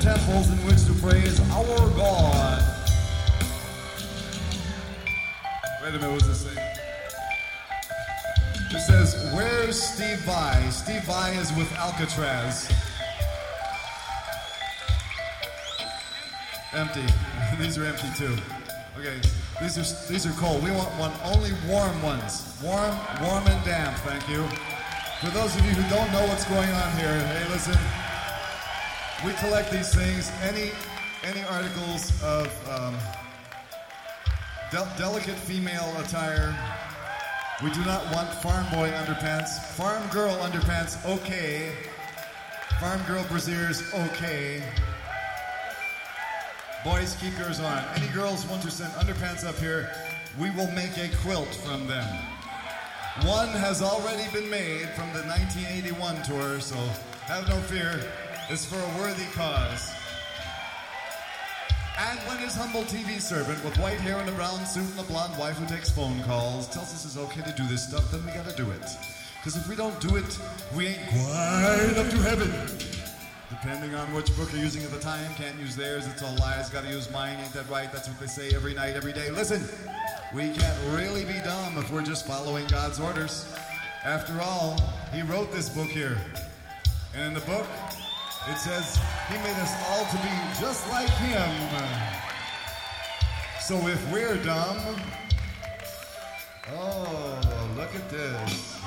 temples in which to praise our God. Wait a minute, what's this say? It says, where's Steve Vai? Steve Vai is with Alcatraz. Empty. These are empty too. Okay, these are cold. We want only warm ones. Warm and damp, thank you. For those of you who don't know what's going on here, hey, listen. We collect these things. Any articles of delicate female attire. We do not want farm boy underpants. Farm girl underpants, okay. Farm girl brasiers, okay. Boys, keep yours on. Any girls want to send underpants up here, we will make a quilt from them. One has already been made from the 1981 tour, so have no fear. It's for a worthy cause. And when his humble TV servant with white hair and a brown suit and a blonde wife who takes phone calls tells us it's okay to do this stuff, then we gotta do it. Because if we don't do it, we ain't quite up to heaven. Depending on which book you're using at the time, can't use theirs, it's all lies, gotta use mine, ain't that right? That's what they say every night, every day. Listen, we can't really be dumb if we're just following God's orders. After all, He wrote this book here. And in the book, it says He made us all to be just like Him. So if we're dumb, oh, look at this.